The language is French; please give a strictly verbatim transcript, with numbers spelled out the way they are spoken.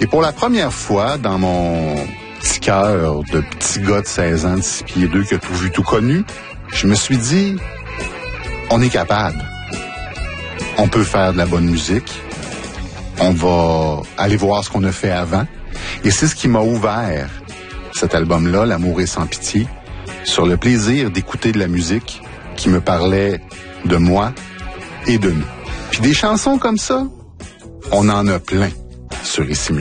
Et pour la première fois, dans mon petit cœur de petit gars de seize ans, de six pieds deux, qui a tout vu, tout connu, je me suis dit, on est capable. On peut faire de la bonne musique. On va aller voir ce qu'on a fait avant. Et c'est ce qui m'a ouvert cet album-là, L'amour est sans pitié, sur le plaisir d'écouter de la musique qui me parlait de moi et de nous. Puis des chansons comme ça, on en a plein sur Ici Musique.